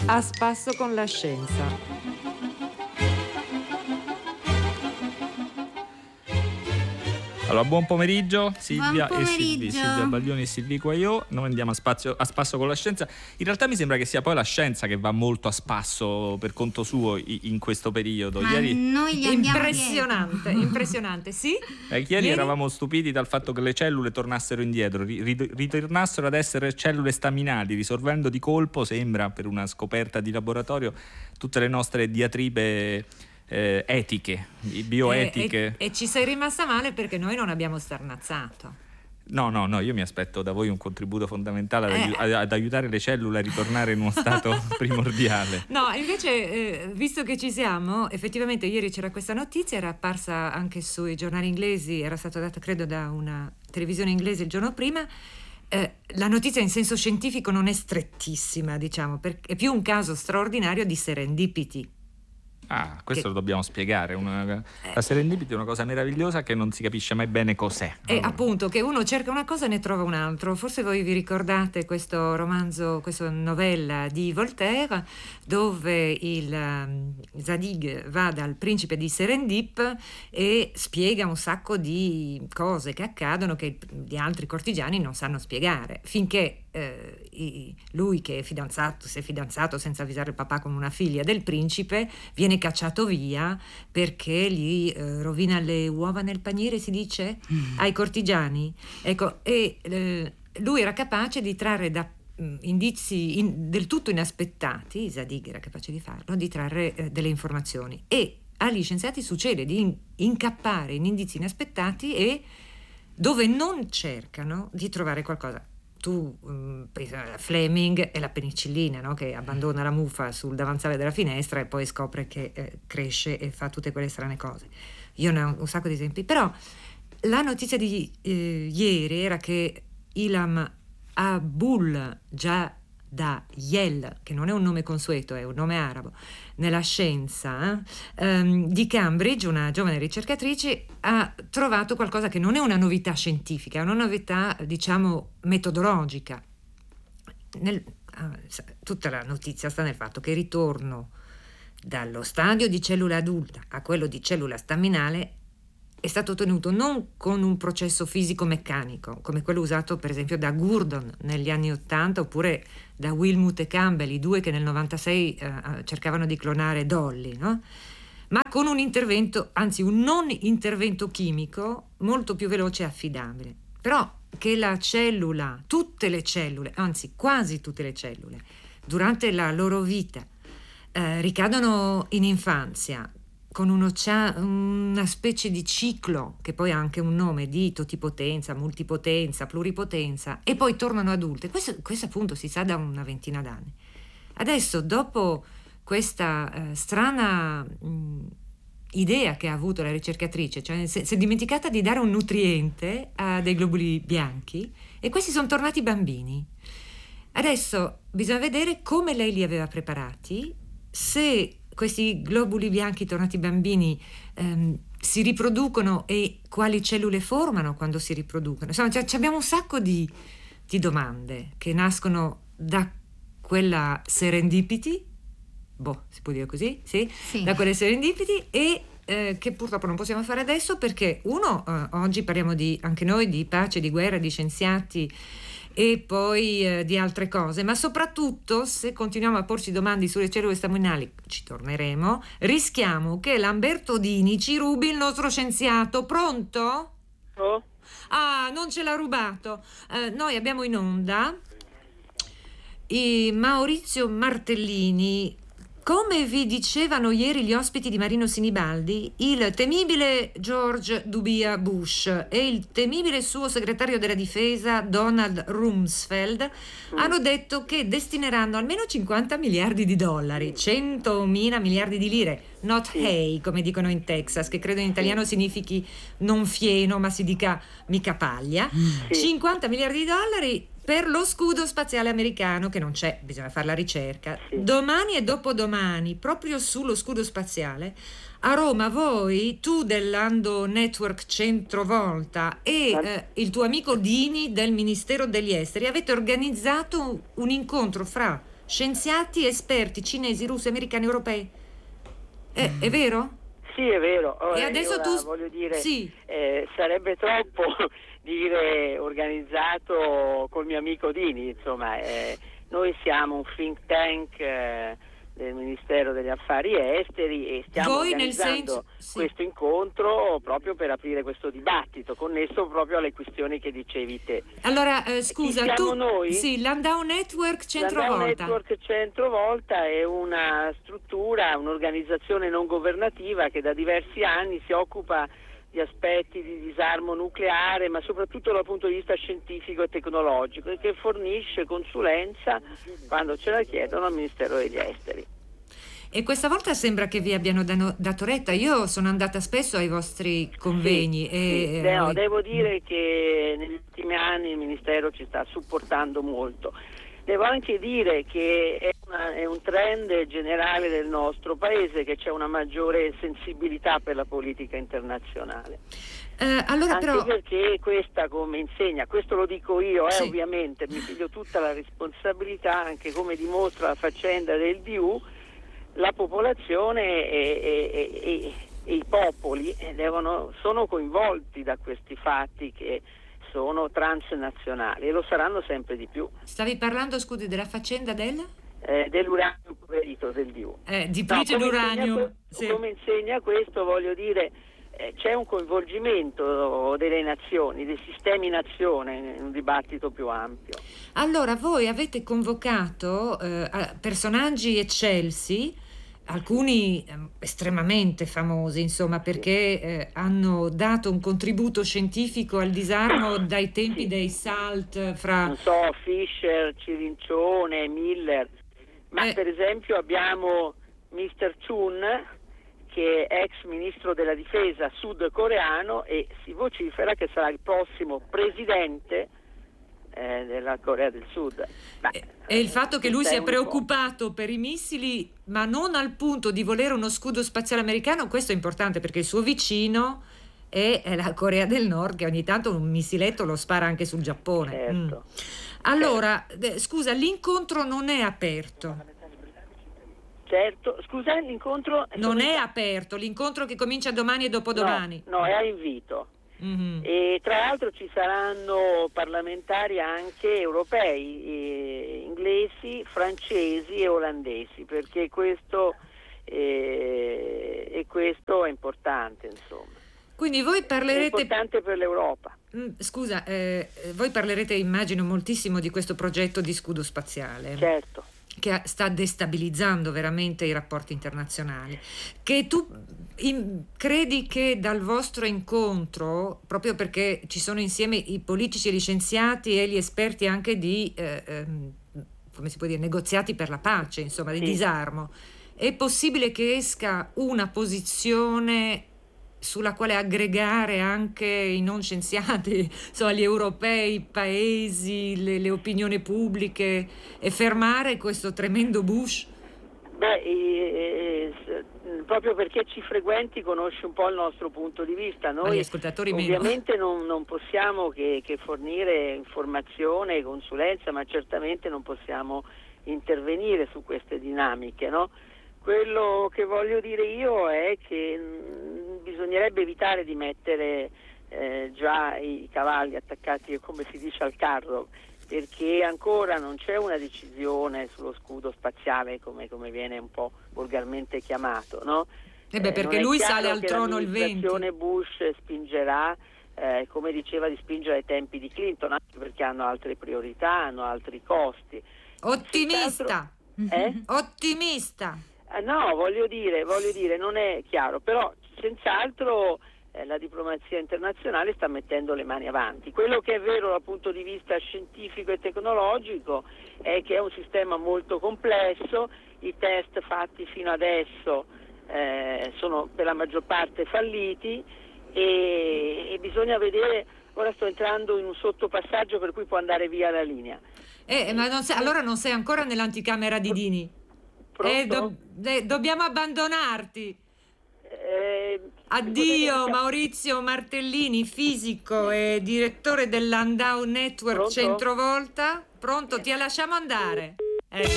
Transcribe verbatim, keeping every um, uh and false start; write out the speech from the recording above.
A spasso con la scienza. Allora, buon pomeriggio Silvia buon e pomeriggio. Silvi, Silvia Baglioni e Silvi Quagliò. Noi andiamo a, spazio, a spasso con la scienza. In realtà mi sembra che sia poi la scienza che va molto a spasso per conto suo in questo periodo. Ma Ieri, noi gli andiamo Impressionante, dietro. impressionante, sì. eh, ieri, ieri eravamo stupiti dal fatto che le cellule tornassero indietro, ri- ri- ritornassero ad essere cellule staminali, risolvendo di colpo, sembra, per una scoperta di laboratorio, tutte le nostre diatribe Eh, etiche, bioetiche. E, e, e ci sei rimasta male perché noi non abbiamo sternazzato. No, no, no, io mi aspetto da voi un contributo fondamentale ad, Eh. aiu- ad- ad aiutare le cellule a ritornare in uno stato primordiale. No, invece, eh, visto che ci siamo, effettivamente ieri c'era questa notizia, era apparsa anche sui giornali inglesi, era stata data credo da una televisione inglese il giorno prima. Eh, la notizia in senso scientifico non è strettissima, diciamo, perché è più un caso straordinario di serendipity. Ah, questo Che- lo dobbiamo spiegare. Una, la serendipity è una cosa meravigliosa che non si capisce mai bene cos'è. E appunto che uno cerca una cosa e ne trova un altro. Forse voi vi ricordate questo romanzo, questa novella di Voltaire, dove il um, Zadig va dal principe di Serendip e spiega un sacco di cose che accadono che gli altri cortigiani non sanno spiegare, finché eh, i- lui, che è fidanzato, si è fidanzato senza avvisare il papà con una figlia del principe, viene cacciato via perché gli eh, rovina le uova nel paniere, si dice, ai cortigiani. Ecco, e eh, lui era capace di trarre da mh, indizi in- del tutto inaspettati, Zadig era capace di farlo, di trarre eh, delle informazioni. E agli scienziati succede di in- incappare in indizi inaspettati e dove non cercano di trovare qualcosa. Tu mh, pensa a Fleming e la penicillina, no? Che abbandona la muffa sul davanzale della finestra e poi scopre che eh, cresce e fa tutte quelle strane cose. Io ne ho un sacco di esempi, però la notizia di eh, ieri era che Ilham Abul Jadayel, che non è un nome consueto, è un nome arabo, nella scienza eh, ehm, di Cambridge, una giovane ricercatrice, ha trovato qualcosa che non è una novità scientifica, è una novità, diciamo, metodologica. Nel, ah, sa- tutta la notizia sta nel fatto che il ritorno dallo stadio di cellula adulta a quello di cellula staminale è stato ottenuto non con un processo fisico-meccanico, come quello usato per esempio da Gurdon negli anni ottanta, oppure da Wilmut e Campbell, i due che nel novantasei eh, cercavano di clonare Dolly, no? Ma con un intervento, anzi un non intervento chimico molto più veloce e affidabile. Però che la cellula, tutte le cellule, anzi quasi tutte le cellule, durante la loro vita eh, ricadono in infanzia con un ocia- una specie di ciclo che poi ha anche un nome di totipotenza, multipotenza, pluripotenza, e poi tornano adulte. Questo, questo appunto si sa da una ventina d'anni. Adesso, dopo questa eh, strana mh, idea che ha avuto la ricercatrice, cioè si si è dimenticata di dare un nutriente a dei globuli bianchi e questi sono tornati bambini. Adesso bisogna vedere come lei li aveva preparati, se questi globuli bianchi tornati bambini ehm, si riproducono e quali cellule formano quando si riproducono. Insomma, cioè, ci abbiamo un sacco di, di domande che nascono da quella serendipity, boh, si può dire così? Sì? Sì. Da quelle serendipity e eh, che purtroppo non possiamo fare adesso perché uno, eh, oggi parliamo di, anche noi, di pace, di guerra, di scienziati e poi eh, di altre cose, ma soprattutto se continuiamo a porci domande sulle cellule staminali, ci torneremo, rischiamo che Lamberto Dini ci rubi il nostro scienziato. Pronto? Oh, Ah, non ce l'ha rubato. Eh, noi abbiamo in onda i Maurizio Martellini. Come vi dicevano ieri gli ospiti di Marino Sinibaldi, il temibile George W. Bush e il temibile suo segretario della difesa Donald Rumsfeld hanno detto che destineranno almeno cinquanta miliardi di dollari, centomila miliardi di lire, not hay, come dicono in Texas, che credo in italiano significhi non fieno, ma si dica mica paglia, cinquanta miliardi di dollari per lo scudo spaziale americano, che non c'è, bisogna fare la ricerca. Sì. Domani e dopodomani, proprio sullo scudo spaziale, a Roma voi, tu dell'Ando Network Centrovolta e Ma- eh, il tuo amico Dini del Ministero degli Esteri avete organizzato un incontro fra scienziati, esperti cinesi, russi, americani, europei. È, è vero? Sì, è vero. E adesso tu voglio dire, sì. eh, sarebbe troppo dire organizzato col mio amico Dini, insomma, eh, noi siamo un think tank eh, del Ministero degli Affari Esteri e stiamo Voi organizzando nel senso, sì. questo incontro proprio per aprire questo dibattito connesso proprio alle questioni che dicevi te. Allora, eh, scusa, Chi siamo tu noi? Sì, Landau Network Centrovolta. Landau Network Centrovolta è una struttura, un'organizzazione non governativa che da diversi anni si occupa di aspetti di disarmo nucleare, ma soprattutto dal punto di vista scientifico e tecnologico, e che fornisce consulenza quando ce la chiedono al Ministero degli Esteri. E questa volta sembra che vi abbiano dano, dato retta. Io sono andata spesso ai vostri convegni. Sì, e, sì. e No, voi... devo dire che negli ultimi anni il Ministero ci sta supportando molto. Devo anche dire che è, una, è un trend generale del nostro Paese, che c'è una maggiore sensibilità per la politica internazionale. Eh, allora, anche però... perché questa, come insegna, questo lo dico io, eh, sì. ovviamente mi piglio tutta la responsabilità, anche come dimostra la faccenda del D U, la popolazione e, e, e, e i popoli devono, sono coinvolti da questi fatti che sono transnazionali e lo saranno sempre di più. Stavi parlando, scusi, della faccenda del? Eh, dell'uranio impoverito del D U. Eh, di Price no, l'uranio. Insegna, sì. Come insegna questo, voglio dire, eh, c'è un coinvolgimento delle nazioni, dei sistemi nazione in un dibattito più ampio. Allora, voi avete convocato eh, personaggi eccelsi, alcuni eh, estremamente famosi, insomma, perché eh, hanno dato un contributo scientifico al disarmo dai tempi sì. dei SALT fra... Non so, Fischer, Cirincione, Miller, ma eh. per esempio abbiamo mister Chun, che è ex ministro della difesa sudcoreano e si vocifera che sarà il prossimo presidente eh, della Corea del Sud. Ma, e, e il fatto che lui sia un preoccupato per i missili, ma non al punto di volere uno scudo spaziale americano, questo è importante perché il suo vicino è, è la Corea del Nord, che ogni tanto un missiletto lo spara anche sul Giappone. Certo. Mm. Allora, certo. Scusa, l'incontro non è aperto. Certo, scusa, l'incontro... Non è aperto, l'incontro che comincia domani e dopodomani. No, no, è a invito. Mm-hmm. E tra l'altro ci saranno parlamentari anche europei, eh, inglesi, francesi e olandesi, perché questo, eh, e questo è importante, insomma. Quindi voi parlerete... È importante per l'Europa. Scusa, eh, voi parlerete, immagino, moltissimo di questo progetto di scudo spaziale. Certo. Che sta destabilizzando veramente i rapporti internazionali. Che tu in, credi che dal vostro incontro, proprio perché ci sono insieme i politici e gli scienziati e gli esperti anche di, eh, ehm, come si può dire, negoziati per la pace, insomma, di sì. disarmo, è possibile che esca una posizione sulla quale aggregare anche i non scienziati, insomma, gli europei, i paesi, le, le opinioni pubbliche e fermare questo tremendo Bush? Beh, eh, eh, proprio perché ci frequenti conosci un po' il nostro punto di vista. Noi ovviamente non, non possiamo che, che fornire informazione e consulenza, ma certamente non possiamo intervenire su queste dinamiche, no? Quello che voglio dire io è che mh, bisognerebbe evitare di mettere eh, già i cavalli attaccati, come si dice, al carro, perché ancora non c'è una decisione sullo scudo spaziale, come, come viene un po' volgarmente chiamato, no? Eh beh, perché eh, lui sale al trono il venti. L'amministrazione Bush spingerà, eh, come diceva, di spingere ai tempi di Clinton, anche perché hanno altre priorità, hanno altri costi. Ottimista! Eh? Ottimista! No, voglio dire, voglio dire, non è chiaro, però senz'altro eh, la diplomazia internazionale sta mettendo le mani avanti. Quello che è vero dal punto di vista scientifico e tecnologico è che è un sistema molto complesso, i test fatti fino adesso eh, sono per la maggior parte falliti e, e bisogna vedere, ora sto entrando in un sottopassaggio per cui può andare via la linea. Eh, ma non sei, allora non sei ancora nell'anticamera di Dini? Eh, do, eh, dobbiamo abbandonarti. Eh, Addio Maurizio Martellini, fisico e direttore del Landau Network. Pronto? Centrovolta. Pronto, ti lasciamo andare. Eh.